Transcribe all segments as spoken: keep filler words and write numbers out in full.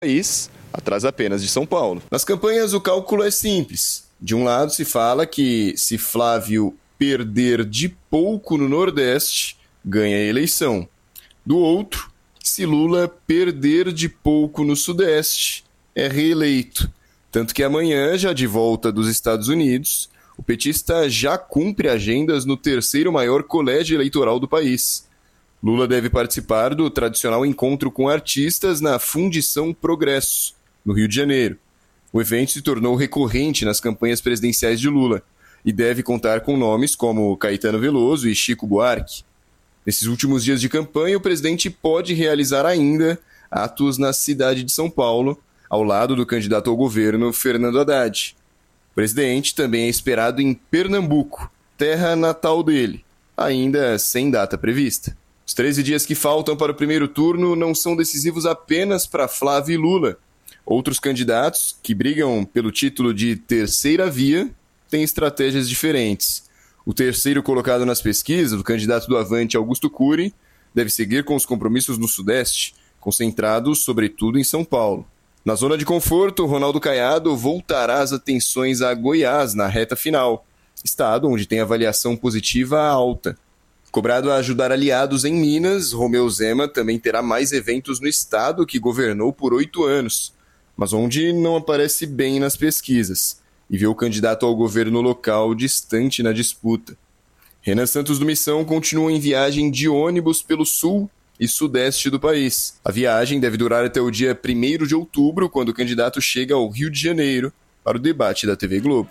país, atrás apenas de São Paulo. Nas campanhas, o cálculo é simples. De um lado, se fala que se Flávio perder de pouco no Nordeste, ganha a eleição. Do outro, se Lula perder de pouco no Sudeste, é reeleito. Tanto que amanhã, já de volta dos Estados Unidos, o petista já cumpre agendas no terceiro maior colégio eleitoral do país. Lula deve participar do tradicional encontro com artistas na Fundição Progresso, no Rio de Janeiro. O evento se tornou recorrente nas campanhas presidenciais de Lula e deve contar com nomes como Caetano Veloso e Chico Buarque. Nesses últimos dias de campanha, o presidente pode realizar ainda atos na cidade de São Paulo, ao lado do candidato ao governo Fernando Haddad. O presidente também é esperado em Pernambuco, terra natal dele, ainda sem data prevista. Os treze dias que faltam para o primeiro turno não são decisivos apenas para Flávio e Lula. Outros candidatos, que brigam pelo título de terceira via, têm estratégias diferentes. O terceiro colocado nas pesquisas, o candidato do Avante, Augusto Cury, deve seguir com os compromissos no Sudeste, concentrados sobretudo em São Paulo. Na zona de conforto, Ronaldo Caiado voltará as atenções a Goiás na reta final, estado onde tem avaliação positiva alta. Cobrado a ajudar aliados em Minas, Romeu Zema também terá mais eventos no estado que governou por oito anos, mas onde não aparece bem nas pesquisas, e vê o candidato ao governo local distante na disputa. Renan Santos do Missão continua em viagem de ônibus pelo sul e sudeste do país. A viagem deve durar até o dia primeiro de outubro, quando o candidato chega ao Rio de Janeiro para o debate da T V Globo.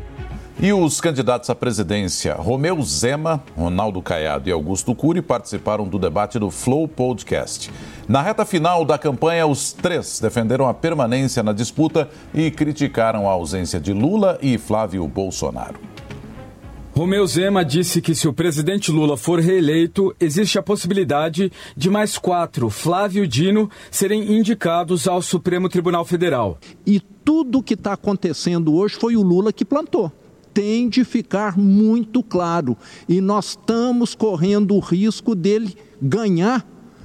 E os candidatos à presidência, Romeu Zema, Ronaldo Caiado e Augusto Cury, participaram do debate do Flow Podcast. Na reta final da campanha, os três defenderam a permanência na disputa e criticaram a ausência de Lula e Flávio Bolsonaro. Romeu Zema disse que se o presidente Lula for reeleito, existe a possibilidade de mais quatro, Flávio e Dino, serem indicados ao Supremo Tribunal Federal. E tudo que está acontecendo hoje foi o Lula que plantou. Tem de ficar muito claro. E nós estamos correndo o risco dele ganhar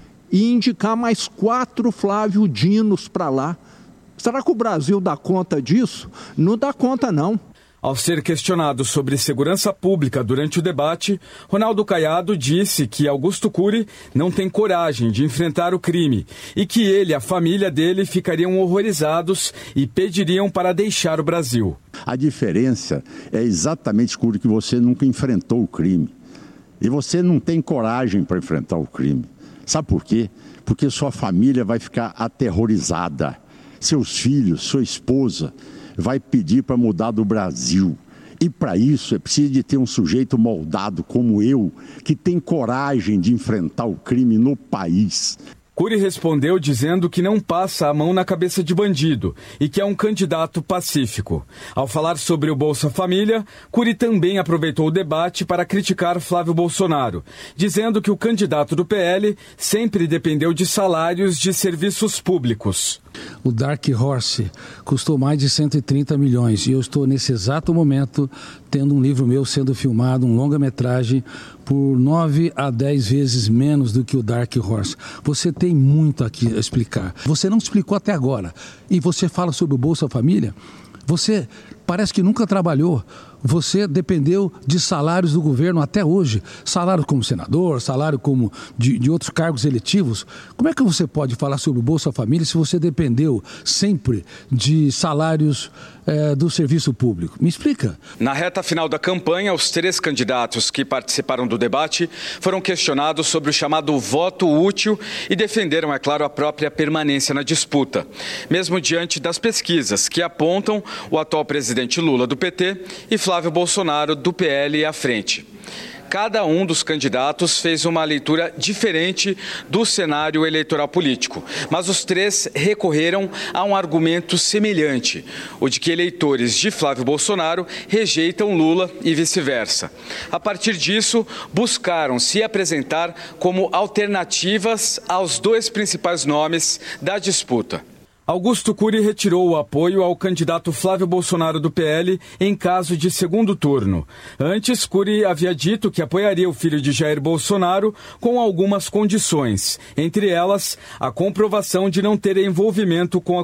e indicar mais quatro Flávio Dinos para lá. Será que o Brasil dá conta disso? Não dá conta, não. Ao ser questionado sobre segurança pública durante o debate, Ronaldo Caiado disse que Augusto Cury não tem coragem de enfrentar o crime e que ele e a família dele ficariam horrorizados e pediriam para deixar o Brasil. A diferença é exatamente, Cury, que você nunca enfrentou o crime. E você não tem coragem para enfrentar o crime. Sabe por quê? Porque sua família vai ficar aterrorizada. Seus filhos, sua esposa vai pedir para mudar do Brasil. E para isso é preciso de ter um sujeito moldado como eu, que tem coragem de enfrentar o crime no país. Cury respondeu dizendo que não passa a mão na cabeça de bandido e que é um candidato pacífico. Ao falar sobre o Bolsa Família, Cury também aproveitou o debate para criticar Flávio Bolsonaro, dizendo que o candidato do P L sempre dependeu de salários de serviços públicos. O Dark Horse custou mais de cento e trinta milhões e eu estou nesse exato momento tendo um livro meu sendo filmado, um longa-metragem, por nove a dez vezes menos do que o Dark Horse. Você tem muito aqui a explicar. Você não explicou até agora. E você fala sobre o Bolsa Família? Você parece que nunca trabalhou. Você dependeu de salários do governo até hoje. Salário como senador, salário como de, de outros cargos eletivos. Como é que você pode falar sobre o Bolsa Família se você dependeu sempre de salários é, do serviço público? Me explica. Na reta final da campanha, os três candidatos que participaram do debate foram questionados sobre o chamado voto útil e defenderam, é claro, a própria permanência na disputa. Mesmo diante das pesquisas que apontam o atual presidente Lula do P T e Flávio Bolsonaro do P L à frente. Cada um dos candidatos fez uma leitura diferente do cenário eleitoral político, mas os três recorreram a um argumento semelhante, o de que eleitores de Flávio Bolsonaro rejeitam Lula e vice-versa. A partir disso, buscaram se apresentar como alternativas aos dois principais nomes da disputa. Augusto Cury retirou o apoio ao candidato Flávio Bolsonaro do P L em caso de segundo turno. Antes, Cury havia dito que apoiaria o filho de Jair Bolsonaro com algumas condições, entre elas a comprovação de não ter envolvimento com a